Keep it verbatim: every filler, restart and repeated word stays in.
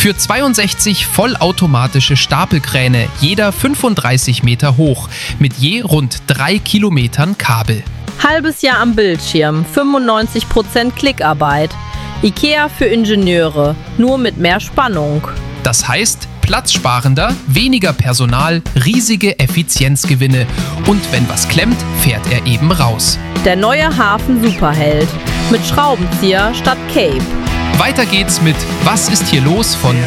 Für zweiundsechzig vollautomatische Stapelkräne, jeder fünfunddreißig Meter hoch, mit je rund drei Kilometern Kabel. Halbes Jahr am Bildschirm, fünfundneunzig Prozent Klickarbeit. IKEA für Ingenieure, nur mit mehr Spannung. Das heißt, platzsparender, weniger Personal, riesige Effizienzgewinne. Und wenn was klemmt, fährt er eben raus. Der neue Hafen-Superheld. Mit Schraubenzieher statt Cape. Weiter geht's mit Was ist hier los von